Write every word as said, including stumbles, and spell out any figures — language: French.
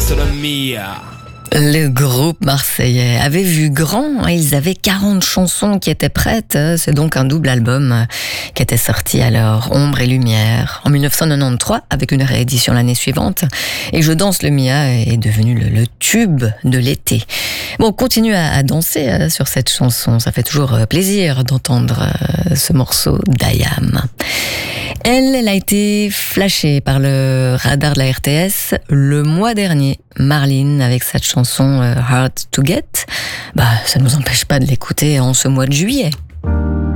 Le groupe marseillais avait vu grand, ils avaient quarante chansons qui étaient prêtes, c'est donc un double album qui était sorti alors, Ombre et Lumière, en dix-neuf cent quatre-vingt-treize, avec une réédition l'année suivante, et Je danse le Mia est devenu le, le tube de l'été. Bon, on continue à, à danser sur cette chanson, ça fait toujours plaisir d'entendre ce morceau d'Ayam. Elle, elle a été flashée par le radar de la R T S le mois dernier. Marlene, avec cette chanson euh, Hard to Get, bah, ça ne nous empêche pas de l'écouter en ce mois de juillet.